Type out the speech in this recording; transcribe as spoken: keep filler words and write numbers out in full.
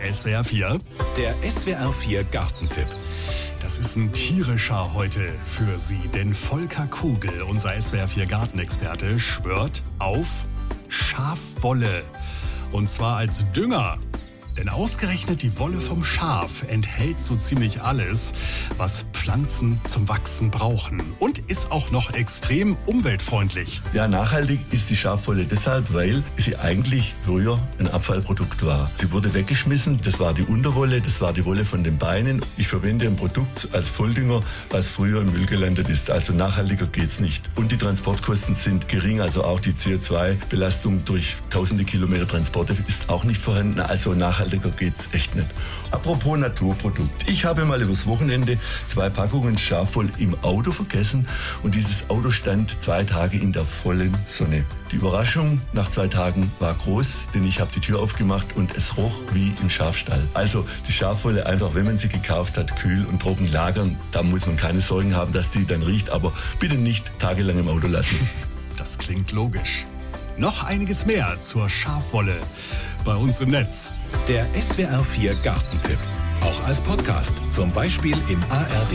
S W R vier. Der S W R vier Gartentipp. Das ist ein tierischer heute für Sie, denn Volker Kugel, unser S W R vier Gartenexperte, schwört auf Schafwolle. Und zwar als Dünger. Denn ausgerechnet die Wolle vom Schaf enthält so ziemlich alles, was Pflanzen zum Wachsen brauchen. Und ist auch noch extrem umweltfreundlich. Ja, nachhaltig ist die Schafwolle deshalb, weil sie eigentlich früher ein Abfallprodukt war. Sie wurde weggeschmissen, das war die Unterwolle, das war die Wolle von den Beinen. Ich verwende ein Produkt als Volldünger, was früher im Müll gelandet ist. Also nachhaltiger geht's nicht. Und die Transportkosten sind gering, also auch die C O zwei Belastung durch tausende Kilometer Transporte ist auch nicht vorhanden. Also nachhaltig geht's echt nicht. Apropos Naturprodukt. Ich habe mal übers Wochenende zwei Packungen Schafwolle im Auto vergessen und dieses Auto stand zwei Tage in der vollen Sonne. Die Überraschung nach zwei Tagen war groß, denn ich habe die Tür aufgemacht und es roch wie im Schafstall. Also die Schafwolle einfach, wenn man sie gekauft hat, kühl und trocken lagern. Da muss man keine Sorgen haben, dass die dann riecht, aber bitte nicht tagelang im Auto lassen. Das klingt logisch. Noch einiges mehr zur Schafwolle bei uns im Netz. Der S W R vier Gartentipp. Auch als Podcast, zum Beispiel im A R D